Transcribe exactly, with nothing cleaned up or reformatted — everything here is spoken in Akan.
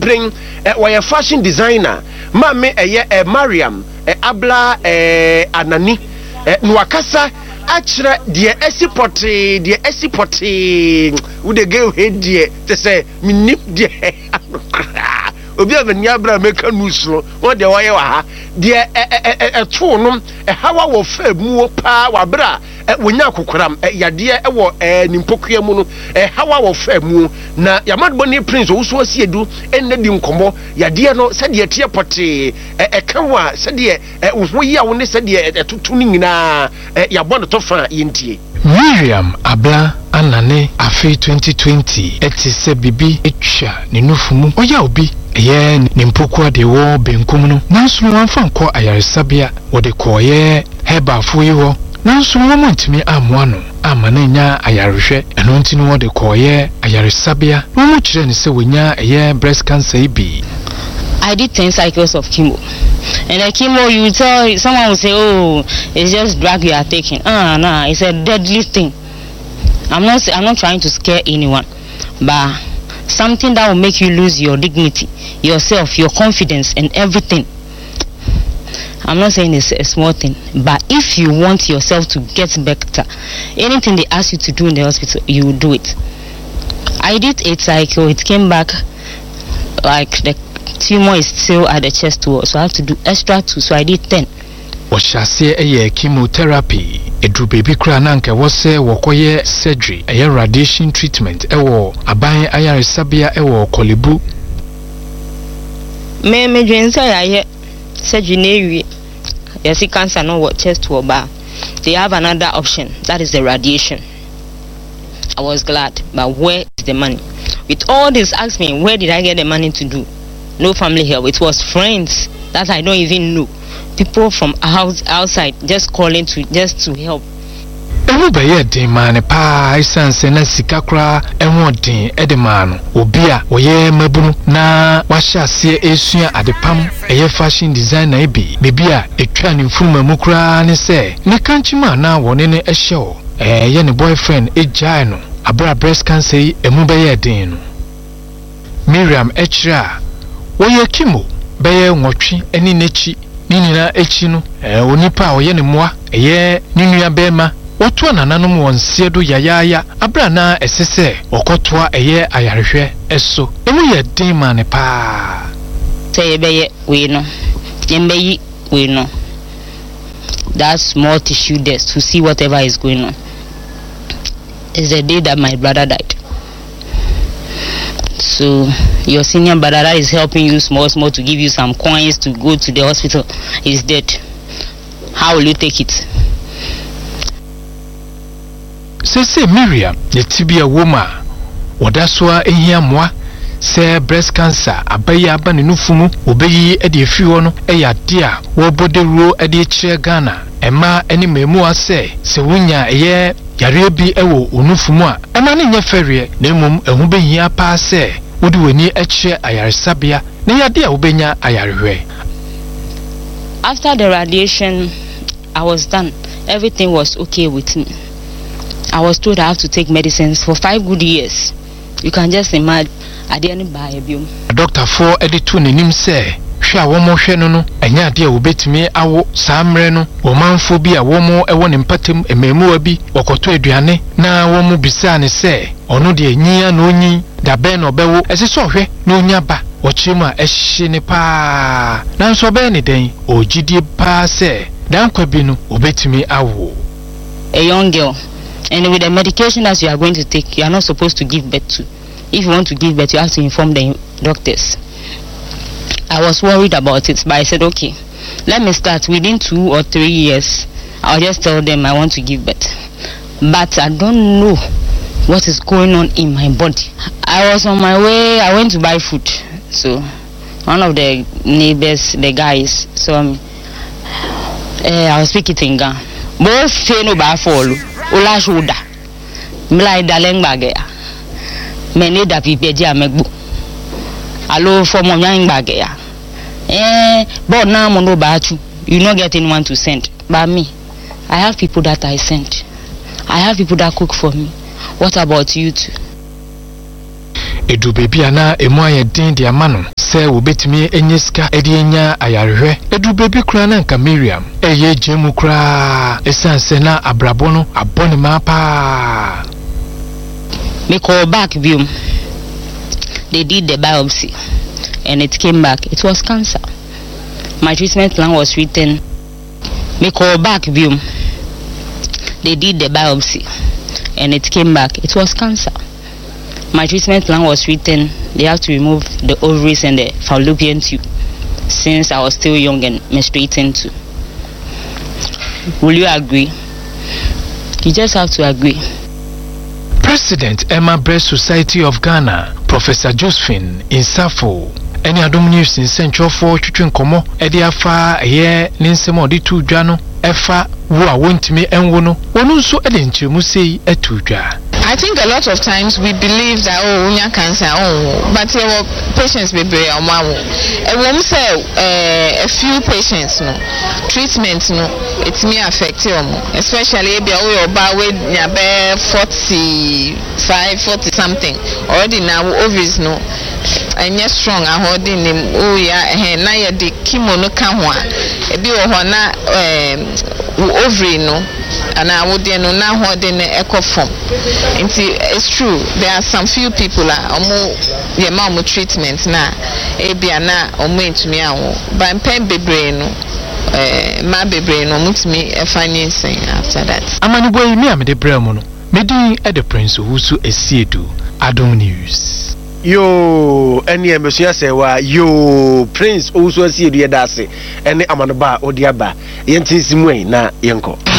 pring eh why fashion designer mame eye eh Mariam eh abla eh anani eh nwakasa achre die esipoti die esipoti wo de ge he die te say minip die obi avani abra meka nusro wo de wo ye wa ha die eto no hawa wo fa mu pa wa bra wonya kokoram yade e wo nimpokua mu no hawa wo fa mu na yamadbo ni prince wo so asiedu enne di nkomo yade no sade tie pote e kanwa sade wo yi a wo ne sade etutu ni nyina yabɔ no to fa yentie Miriam Abla Anane afi twenty twenty eti se bibi etwa ne nufumu oya obi eye nimpokua de wo benkum no nanso wanfa nkɔ ayaresabea wo de kɔye heba foyi ho nanso wo montimi amoa no amana nya ayarehwɛ ɛno nti no wo de kɔye ayaresabea wo mo kyerɛ ne se wonya eye breast cancer ibi. I did ten cycles of chemo. And the chemo, you tell someone will say, oh, it's just drug you are taking. Ah, no, nah, it's a deadly thing. I'm not, I'm not trying to scare anyone, but something that will make you lose your dignity, yourself, your confidence, and everything. I'm not saying it's a small thing, but if you want yourself to get better, anything they ask you to do in the hospital, you will do it. I did eight cycles. It came back like the tumor is still at the chest wall, so I have to do extra two, so I did ten. Washase eye chemotherapy edru baby kra na nke wose wokoye surgery eye radiation treatment ewo aban ayaresabia ewo Kolebu. Me me dwensa ya ye surgery na ewie yesi cancer no what chest wall ba they have another option, that is the radiation. I was glad, but where is the money? With all this, ask me, where did I get the money to do? No family help. It was friends that I don't even know. People from house outside just calling to just to help. Ewu beye de man pa isanse na sika kra enwo den edemano obi a oye mabunu na wahyaase esua adepam eye fashion designer ebi bebi a etwa ne mfuma mu kra ne se ne kanchima na wone ne ehye eh ye ne boyfriend ejai no abra breast cancer yi emu beye den no. Miriam Echra woye kimo beye nwotwe eni nechi ninina echi no eh onipa oye ne moa eye ninua bema woto nananom wonsie do yayaya abra na esese okotoa eye ayarehwe eso emu ye den mane pa say beye we no yembeyi we no that small tissue there to see whatever is going on. Is the day that my brother died. So your senior brother that is helping you small small to give you some coins to go to the hospital is dead. How will you take it? Say say Miriam, the tibia woman, wadaswa ehia mwa se breast cancer abaya aba ne nufumu obeyi e de fiwo no e ya dia wo bodero e de kire Ghana ema eni memu ase se wunya eye yare bi ewo onufumu a ema ne nya ferie na emum ehu behia pa se wodi wani e kire ayaresabia na ya dia obenya ayarehwe. After the radiation, I was done. Everything was okay with me. I was told I have to take medicines for five good years. You can just imagine. I didn't buy a bill. Doctor for editu nenim say, hwa wo mo hwe no no, enya de obetimi awo samre no, wo manfo bi a wo mo ewo ne mpatem ememu bi, wokoto aduane na wo mo bisa ne say, ono de anyia na onyi, da be no bewo, ese so hwe na onya ba, wo chima ehye ne pa. Na nso be ne den, ogidie pa say, dan kwa bi no obetimi awo. A young girl, and with the medication that you are going to take, you are not supposed to give birth to. If you want to give birth, you have to inform the doctors. I was worried about it, but I said, okay, let me start. Within two or three years, I'll just tell them I want to give birth. But I don't know what is going on in my body. I was on my way, I went to buy food. So, one of the neighbors, the guys, saw me. Uh, I was speaking in Ghana. Both say no by follow. Ola shoulder. Mlai daleng bagaya. Many da pipeja megbu. Allo for mo nyang bagaya. Eh, but now mo no bachu. You not get anyone to send. But me, I have people that I send. I have people that cook for me. What about you two? edu bebi ana emu aye din de amano se wobetimi enye sika edi enya ayarehwe edu bebi kura na nka Miriam eye jemu kura esanse na abrabo no abone ma pa. Me call back view. They did the biopsy and it came back. It was cancer. My treatment plan was written. Me call back view. They did the biopsy and it came back. It was cancer. My treatment plan was written. They have to remove the ovaries and the fallopian tube since I was still young and menstruating too. Will you agree? You just have to agree. President Emma Breast Society of Ghana, Professor Josephine Insafo, any Adom News in Central for Chuchun Komo, Ediafa, ye, Ninsemo di Tujano, Efa, Wa won't me and wono, one so edinchi musei etuja. I think a lot of times we believe that oh unya cancer oh but your patients be very amount. And when we say uh, a few patients no treatment no it may affect them, especially if you are with forty-five, forty something already now ovaries no and yes strong I holding him oh yeah na ya de chemo no kan ho a e bi wo ho na ovary no and I would no na holding e form. It's true there are some few people are omo ye ma omo treatment na e bia na omo entumi awo but pen bebre no eh ma bebre no mutumi e financing after that. Amani boy me am de bremo no medin e de Prince Owusu Esiedu Adom News. Yo eni emesua se wa yo Prince Owusu Esiedu ye dase ene amanoba odiaba yentinsimu na yenko.